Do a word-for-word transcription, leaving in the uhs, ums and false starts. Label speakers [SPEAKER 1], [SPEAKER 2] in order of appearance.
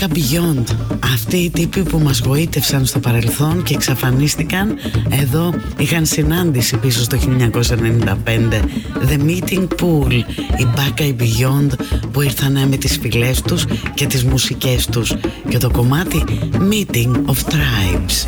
[SPEAKER 1] Baka Beyond, αυτοί οι τύποι που μας γοήτευσαν στο παρελθόν και εξαφανίστηκαν, εδώ είχαν συνάντηση πίσω στο χίλια εννιακόσια ενενήντα πέντε. The Meeting Pool, οι Baka Beyond που ήρθαν με τις φυλές τους και τις μουσικές τους, και το κομμάτι Meeting of Tribes.